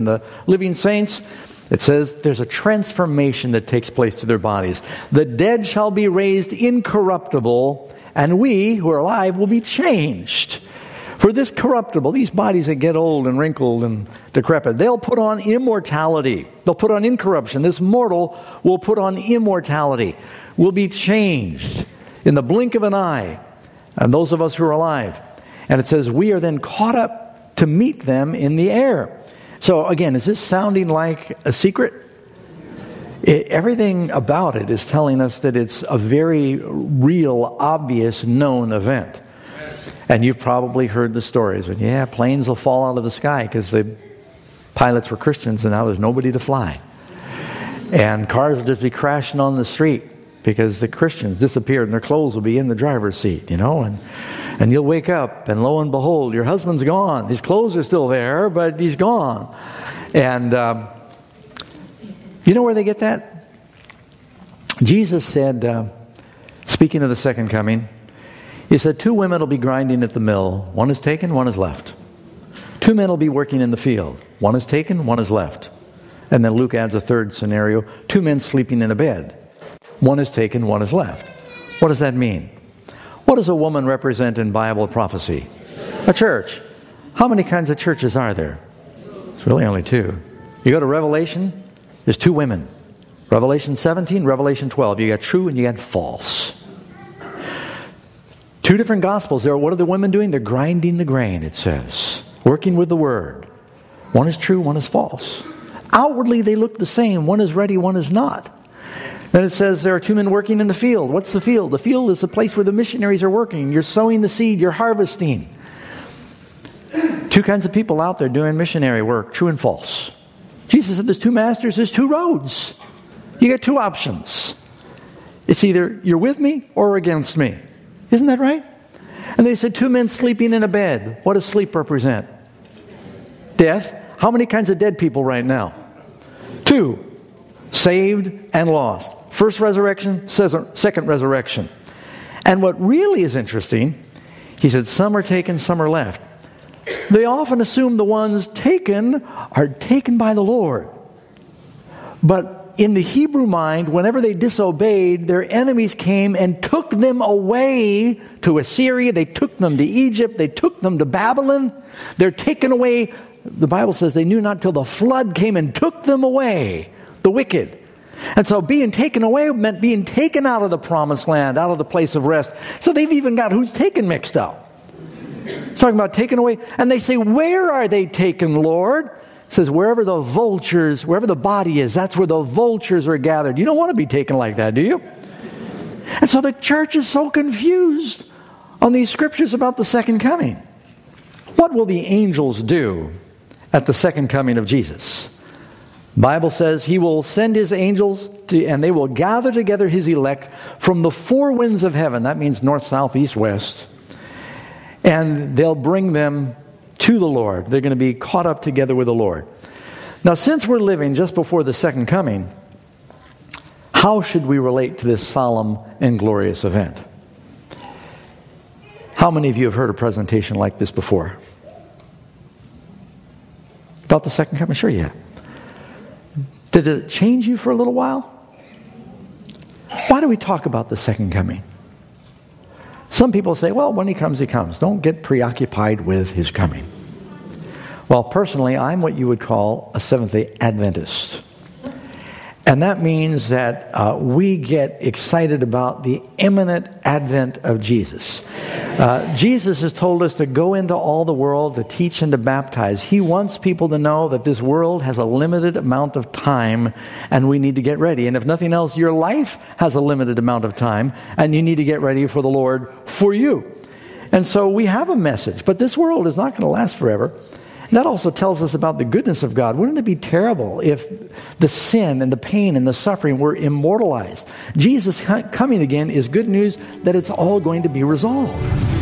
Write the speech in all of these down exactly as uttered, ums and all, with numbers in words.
The living saints, it says there's a transformation that takes place to their bodies. The dead shall be raised incorruptible, and we who are alive will be changed. For this corruptible, these bodies that get old and wrinkled and decrepit, they'll put on immortality. They'll put on incorruption. This mortal will put on immortality. Will be changed in the blink of an eye. And those of us who are alive. And it says we are then caught up to meet them in the air. So again, is this sounding like a secret? It, everything about it is telling us that it's a very real, obvious, known event. And you've probably heard the stories. But yeah, planes will fall out of the sky because the pilots were Christians and now there's nobody to fly. And cars will just be crashing on the street because the Christians disappeared and their clothes will be in the driver's seat, you know. And and you'll wake up and lo and behold, your husband's gone. His clothes are still there, but he's gone. And um, you know where they get that? Jesus said, uh, speaking of the second coming, he said, two women will be grinding at the mill. One is taken, one is left. Two men will be working in the field. One is taken, one is left. And then Luke adds a third scenario. Two men sleeping in a bed. One is taken, one is left. What does that mean? What does a woman represent in Bible prophecy? A church. How many kinds of churches are there? It's really only two. You go to Revelation, there's two women. Revelation seventeen, Revelation twelve. You got true and you got false. Two different gospels there. What are the women doing? They're grinding the grain, it says. Working with the word. One is true, one is false. Outwardly they look the same. One is ready, one is not. Then it says there are two men working in the field. What's the field? The field is the place where the missionaries are working. You're sowing the seed, you're harvesting. Two kinds of people out there doing missionary work, true and false. Jesus said there's two masters, there's two roads. You got two options. It's either you're with me or against me. Isn't that right? And they said two men sleeping in a bed. What does sleep represent? Death. How many kinds of dead people right now? Two. Saved and lost. First resurrection, second resurrection. And what really is interesting, he said some are taken, some are left. They often assume the ones taken are taken by the Lord. But in the Hebrew mind, whenever they disobeyed, their enemies came and took them away to Assyria. They took them to Egypt. They took them to Babylon. They're taken away. The Bible says they knew not till the flood came and took them away, the wicked. And so being taken away meant being taken out of the promised land, out of the place of rest. So they've even got who's taken mixed up. It's talking about taken away. And they say, where are they taken, Lord? It says, wherever the vultures, wherever the body is, that's where the vultures are gathered. You don't want to be taken like that, do you? And so the church is so confused on these scriptures about the second coming. What will the angels do at the second coming of Jesus? The Bible says he will send his angels to, and they will gather together his elect from the four winds of heaven. That means north, south, east, west. And they'll bring them to the Lord. They're going to be caught up together with the Lord. Now, since we're living just before the second coming, how should we relate to this solemn and glorious event? How many of you have heard a presentation like this before? About the second coming? Sure you have. Did it change you for a little while? Why do we talk about the second coming? Some people say, well, when he comes, he comes. Don't get preoccupied with his coming. Well, personally, I'm what you would call a Seventh-day Adventist. And that means that uh, we get excited about the imminent advent of Jesus. Uh, Jesus has told us to go into all the world, to teach and to baptize. He wants people to know that this world has a limited amount of time and we need to get ready. And if nothing else, your life has a limited amount of time and you need to get ready for the Lord for you. And so we have a message, but this world is not going to last forever. That also tells us about the goodness of God. Wouldn't it be terrible if the sin and the pain and the suffering were immortalized? Jesus coming again is good news that it's all going to be resolved.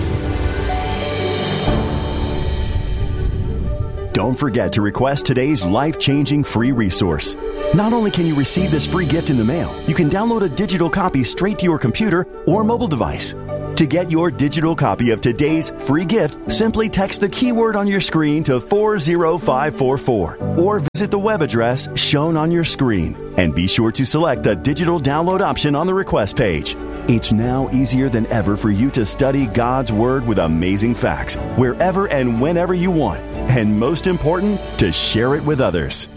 Don't forget to request today's life-changing free resource. Not only can you receive this free gift in the mail, you can download a digital copy straight to your computer or mobile device. To get your digital copy of today's free gift, simply text the keyword on your screen to four zero five four four or visit the web address shown on your screen. And be sure to select the digital download option on the request page. It's now easier than ever for you to study God's Word with amazing facts wherever and whenever you want. And most important, to share it with others.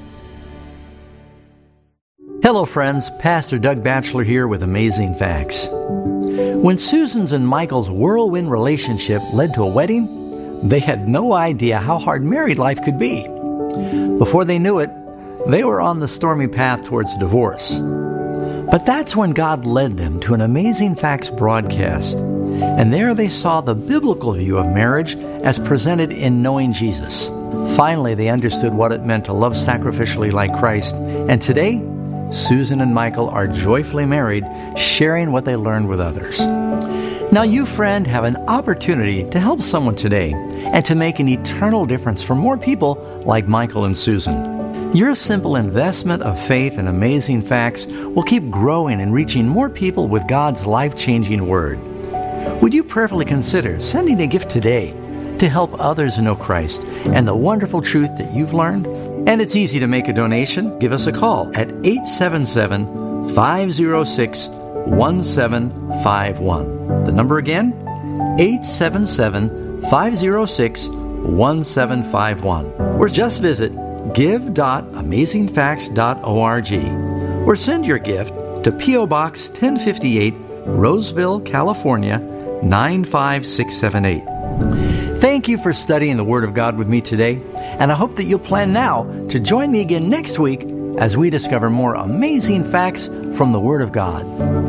Hello, friends. Pastor Doug Batchelor here with Amazing Facts. When Susan's and Michael's whirlwind relationship led to a wedding, they had no idea how hard married life could be. Before they knew it, they were on the stormy path towards divorce. But that's when God led them to an Amazing Facts broadcast. And there they saw the biblical view of marriage as presented in Knowing Jesus. Finally, they understood what it meant to love sacrificially like Christ. And today, Susan and Michael are joyfully married, sharing what they learned with others. Now you, friend, have an opportunity to help someone today and to make an eternal difference for more people like Michael and Susan. Your simple investment of faith in Amazing Facts will keep growing and reaching more people with God's life-changing Word. Would you prayerfully consider sending a gift today to help others know Christ and the wonderful truth that you've learned? And it's easy to make a donation. Give us a call at eight seven seven, five zero six, one seven five one. The number again, eight seven seven, five zero six, one seven five one. Or just visit give dot amazing facts dot org or send your gift to P O Box ten fifty-eight, Roseville, California, nine five six seven eight. Thank you for studying the Word of God with me today, and I hope that you'll plan now to join me again next week as we discover more amazing facts from the Word of God.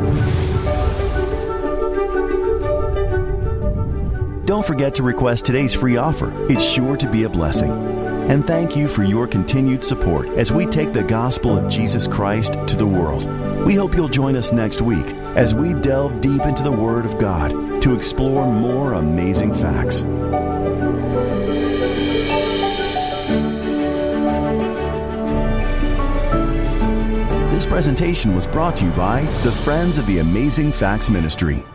Don't forget to request today's free offer. It's sure to be a blessing. And thank you for your continued support as we take the gospel of Jesus Christ to the world. We hope you'll join us next week as we delve deep into the Word of God to explore more amazing facts. This presentation was brought to you by the Friends of the Amazing Facts Ministry.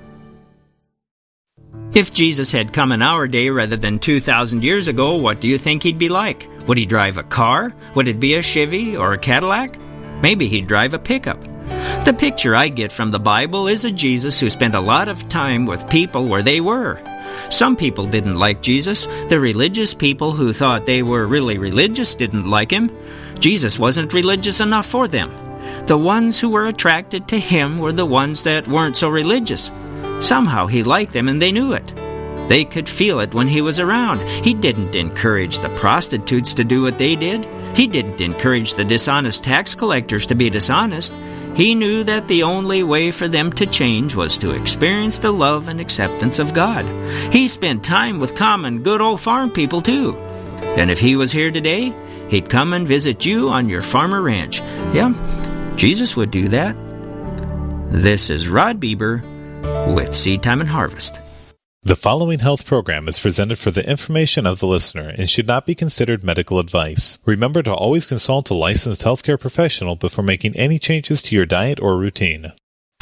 If Jesus had come in our day rather than two thousand years ago, what do you think he'd be like? Would he drive a car? Would it be a Chevy or a Cadillac? Maybe he'd drive a pickup. The picture I get from the Bible is a Jesus who spent a lot of time with people where they were. Some people didn't like Jesus. The religious people who thought they were really religious didn't like him. Jesus wasn't religious enough for them. The ones who were attracted to him were the ones that weren't so religious. Somehow he liked them and they knew it. They could feel it when he was around. He didn't encourage the prostitutes to do what they did. He didn't encourage the dishonest tax collectors to be dishonest. He knew that the only way for them to change was to experience the love and acceptance of God. He spent time with common, good old farm people too. And if he was here today, he'd come and visit you on your farm or ranch. Yeah, Jesus would do that. This is Rod Bieber with Seed Time and Harvest. The following health program is presented for the information of the listener and should not be considered medical advice. Remember to always consult a licensed healthcare professional before making any changes to your diet or routine.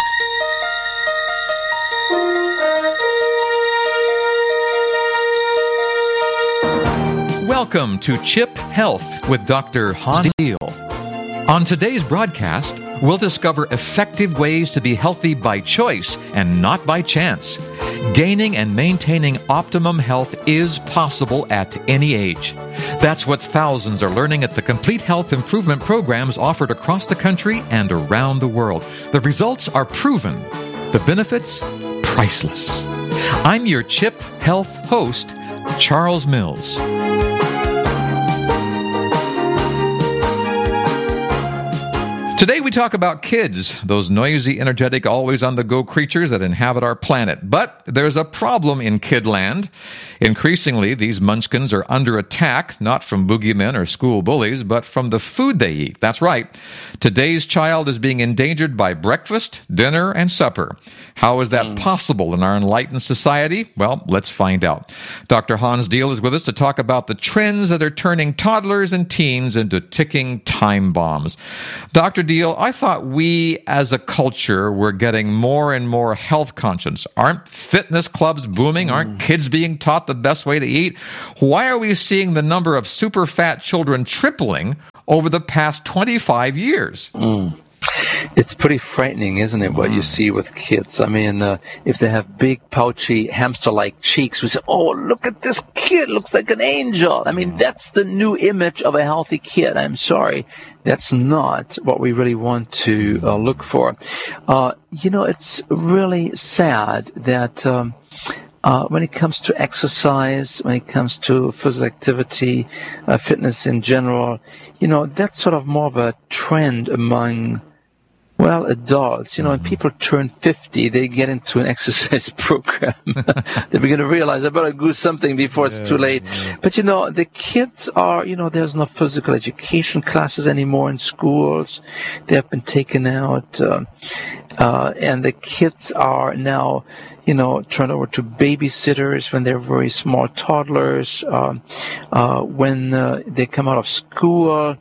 Welcome to Chip Health with Doctor Hans Deal. On today's broadcast, we'll discover effective ways to be healthy by choice and not by chance. Gaining and maintaining optimum health is possible at any age. That's what thousands are learning at the complete health improvement programs offered across the country and around the world. The results are proven. The benefits, priceless. I'm your Chip Health host, Charles Mills. Today we talk about kids, those noisy, energetic, always-on-the-go creatures that inhabit our planet. But there's a problem in kidland. Increasingly, these munchkins are under attack, not from boogeymen or school bullies, but from the food they eat. That's right. Today's child is being endangered by breakfast, dinner, and supper. How is that mm. possible in our enlightened society? Well, let's find out. Doctor Hans Deal is with us to talk about the trends that are turning toddlers and teens into ticking time bombs. Doctor Deal, I thought we as a culture were getting more and more health conscious. Aren't fitness clubs booming? Mm. Aren't kids being taught the best way to eat? Why are we seeing the number of super fat children tripling over the past twenty-five years? Mm. It's pretty frightening, isn't it, what mm. you see with kids? I mean, uh, if they have big, pouchy, hamster-like cheeks, we say, oh, look at this kid, looks like an angel. I mean, that's the new image of a healthy kid. I'm sorry. That's not what we really want to uh, look for. Uh, you know, it's really sad that um, uh, when it comes to exercise, when it comes to physical activity, uh, fitness in general, you know, that's sort of more of a trend among Well, adults, you know, when people turn fifty, they get into an exercise program. They begin to realize, I better do something before it's yeah, too late. Yeah. But, you know, the kids are, you know, there's no physical education classes anymore in schools. They have been taken out. Uh, uh, and the kids are now, you know, turned over to babysitters when they're very small toddlers. Uh, uh, when uh, they come out of school,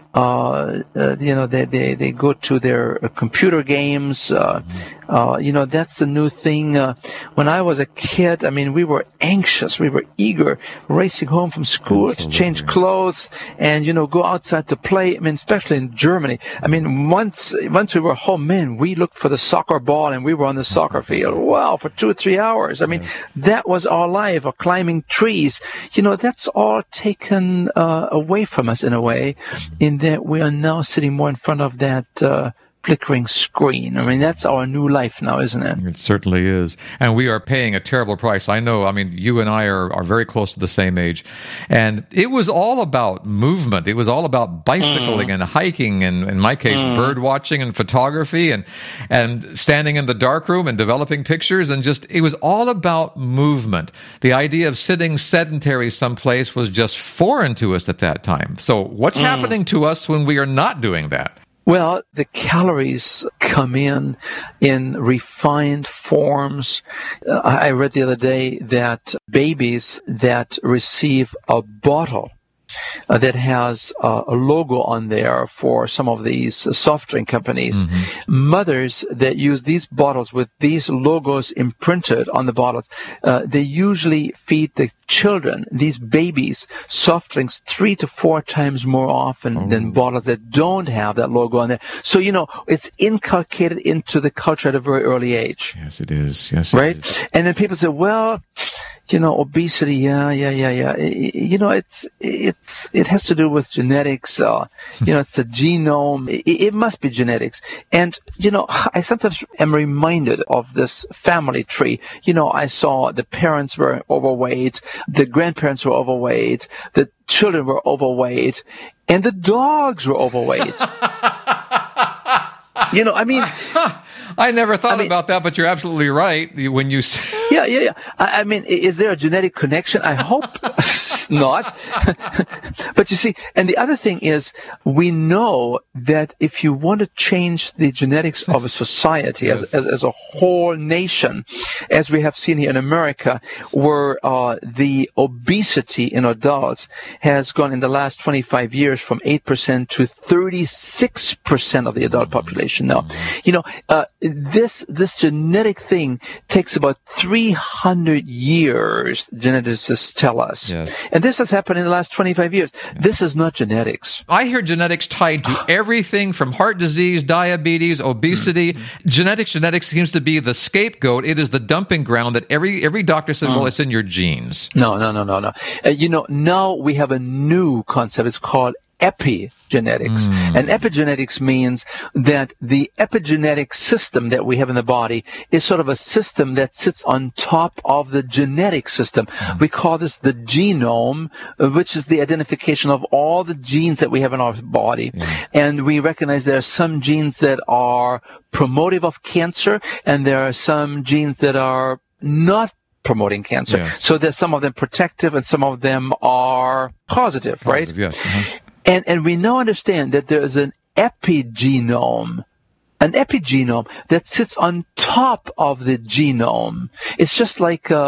Uh, uh, you know, they, they, they go to their uh, computer games. Uh, uh, you know, that's the new thing. Uh, when I was a kid, I mean, we were anxious. We were eager, racing home from school Absolutely. to change clothes and, you know, go outside to play. I mean, especially in Germany. I mean, once, once we were home, man, we looked for the soccer ball and we were on the soccer field. Wow, for two or three hours. I mean, yes. that was our life, or climbing trees. You know, that's all taken uh, away from us in a way, in that we are now sitting more in front of that uh, flickering screen. I mean, that's our new life now, isn't it? It certainly is. And we are paying a terrible price. I know, I mean, you and I are, are very close to the same age. And it was all about movement. It was all about bicycling mm. and hiking, and in my case, mm. bird watching and photography, and, and standing in the darkroom and developing pictures. And just, it was all about movement. The idea of sitting sedentary someplace was just foreign to us at that time. So what's mm. happening to us when we are not doing that? Well, the calories come in in refined forms. Uh, I read the other day that babies that receive a bottle Uh, that has uh, a logo on there for some of these uh, soft drink companies. Mm-hmm. Mothers that use these bottles with these logos imprinted on the bottles, uh, they usually feed the children, these babies, soft drinks three to four times more often oh. than bottles that don't have that logo on there. So, you know, it's inculcated into the culture at a very early age. Yes, it is. Yes, right? It is. And then people say, well, you know, obesity, yeah, yeah, yeah, yeah. You know, it's, it's, it has to do with genetics. Uh, you know, it's the genome. It, it must be genetics. And, you know, I sometimes am reminded of this family tree. You know, I saw the parents were overweight, the grandparents were overweight, the children were overweight, and the dogs were overweight. You know, I mean, I never thought I mean, about that, but you're absolutely right. When you say yeah, yeah, yeah. I, I mean, is there a genetic connection? I hope not. But you see, and the other thing is, we know that if you want to change the genetics of a society yes. as, as as a whole nation, as we have seen here in America, where uh, the obesity in adults has gone in the last twenty-five years from eight percent to thirty-six percent of the adult population now. You know, uh, this this genetic thing takes about three hundred years, geneticists tell us. Yes. And this has happened in the last twenty-five years. Yeah. This is not genetics. I hear genetics tied to everything from heart disease, diabetes, obesity. Mm-hmm. Genetics, genetics seems to be the scapegoat. It is the dumping ground that every every doctor says, mm. well, it's in your genes. No, no, no, no, no. Uh, you know, now we have a new concept. It's called epigenetics. Mm. And epigenetics means that the epigenetic system that we have in the body is sort of a system that sits on top of the genetic system. Mm. We call this the genome, which is the identification of all the genes that we have in our body. Mm. And we recognize there are some genes that are promotive of cancer, and there are some genes that are not promoting cancer. Yes. So that some of them protective and some of them are positive, positive right? Yes. Uh-huh. And and we now understand that there is an epigenome, an epigenome that sits on top of the genome. It's just like a,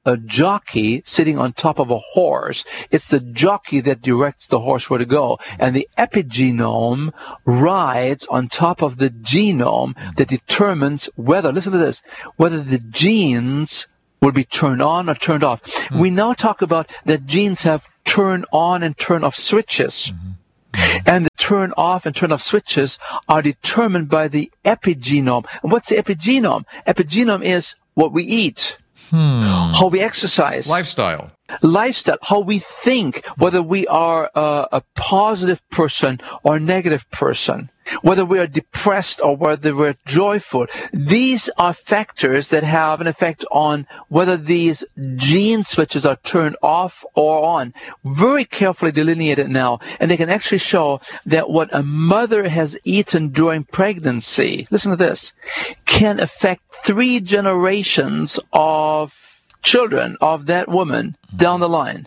a jockey sitting on top of a horse. It's the jockey that directs the horse where to go. And the epigenome rides on top of the genome that determines whether, listen to this, whether the genes will be turned on or turned off. Mm-hmm. We now talk about that genes have turn on and turn off switches. Mm-hmm. And the turn off and turn off switches are determined by the epigenome. And what's the epigenome? Epigenome is what we eat, hmm. how we exercise. Lifestyle. Lifestyle, how we think, whether we are a, a positive person or a negative person, whether we are depressed or whether we're joyful. These are factors that have an effect on whether these gene switches are turned off or on. Very carefully delineated now, and they can actually show that what a mother has eaten during pregnancy, listen to this, can affect three generations of children of that woman down the line.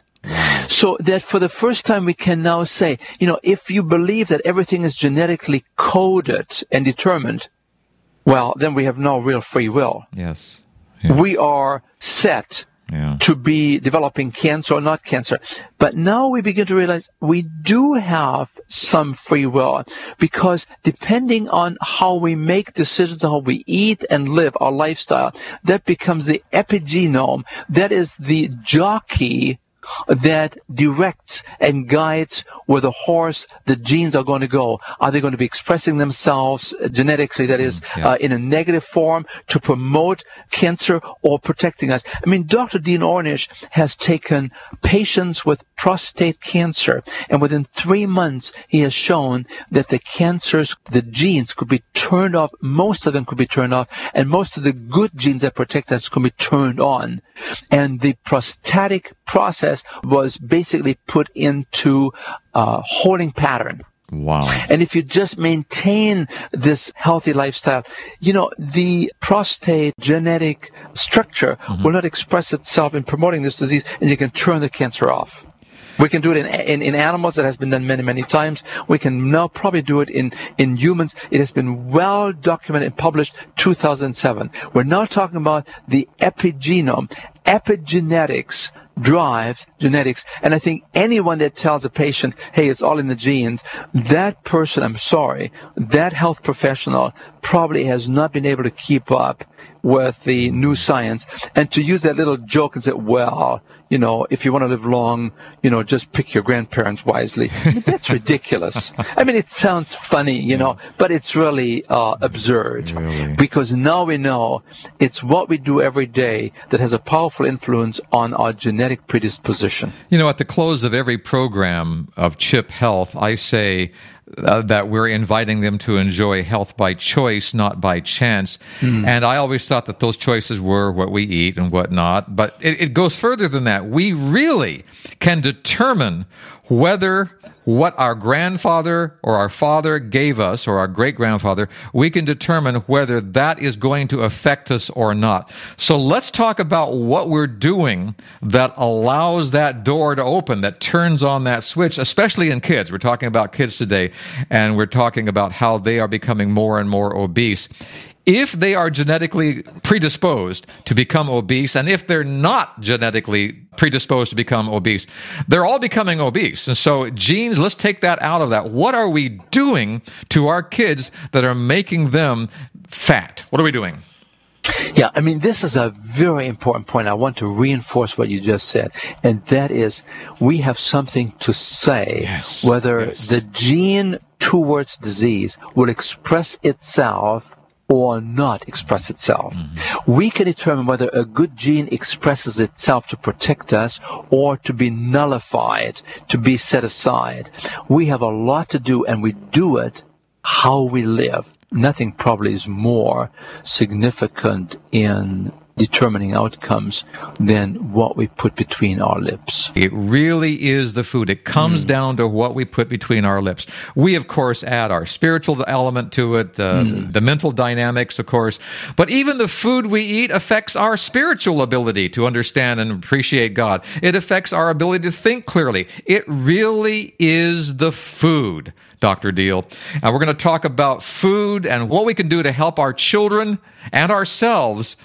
So that for the first time we can now say, you know, if you believe that everything is genetically coded and determined, well, then we have no real free will. Yes. Yeah. We are set yeah. to be developing cancer or not cancer. But now we begin to realize we do have some free will, because depending on how we make decisions, how we eat and live our lifestyle, that becomes the epigenome. That is the jockey that directs and guides where the horse, the genes are going to go. Are they going to be expressing themselves genetically, that is, yeah. uh, in a negative form to promote cancer or protecting us? I mean, Doctor Dean Ornish has taken patients with prostate cancer, and within three months, he has shown that the cancers, the genes could be turned off. Most of them could be turned off, and most of the good genes that protect us could be turned on. And the prostatic process was basically put into a holding pattern. Wow. And if you just maintain this healthy lifestyle, you know, the prostate genetic structure mm-hmm. will not express itself in promoting this disease, and you can turn the cancer off. We can do it in, in, in animals. That has been done many, many times. We can now probably do it in, in humans. It has been well documented and published two thousand seven. We're now talking about the epigenome. Epigenetics drives genetics. And I think anyone that tells a patient, hey, it's all in the genes, that person, I'm sorry, that health professional probably has not been able to keep up with the new science. And to use that little joke and say, well, you know, if you want to live long, you know, just pick your grandparents wisely. I mean, that's ridiculous. I mean, it sounds funny, you know, but it's really uh, absurd. Really? Because now we know it's what we do every day that has a powerful influence on our genetic predisposition. You know, at the close of every program of CHIP Health, I say Uh, that we're inviting them to enjoy health by choice, not by chance. Mm. And I always thought that those choices were what we eat and what not. But it, it goes further than that. We really can determine whether what our grandfather or our father gave us, or our great-grandfather, we can determine whether that is going to affect us or not. So let's talk about what we're doing that allows that door to open, that turns on that switch, especially in kids. We're talking about kids today, and we're talking about how they are becoming more and more obese. If they are genetically predisposed to become obese, and if they're not genetically predisposed to become obese, they're all becoming obese. And so genes, let's take that out of that. What are we doing to our kids that are making them fat? What are we doing? Yeah, I mean, this is a very important point. I want to reinforce what you just said, and that is we have something to say yes, whether yes. the gene towards disease will express itself or not express itself. Mm-hmm. We can determine whether a good gene expresses itself to protect us or to be nullified, to be set aside. We have a lot to do, and we do it how we live. Nothing probably is more significant in determining outcomes than what we put between our lips. It really is the food. It comes mm. down to what we put between our lips. We, of course, add our spiritual element to it, uh, mm. the mental dynamics, of course. But even the food we eat affects our spiritual ability to understand and appreciate God. It affects our ability to think clearly. It really is the food, Doctor Deal. And we're going to talk about food and what we can do to help our children and ourselves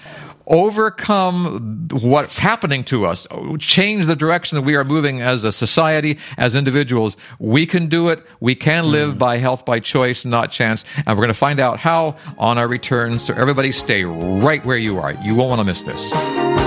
overcome what's happening to us, change the direction that we are moving as a society, as individuals. We can do it. We can live mm. by health by choice, not chance. And we're going to find out how on our return. So everybody stay right where you are. You won't want to miss this.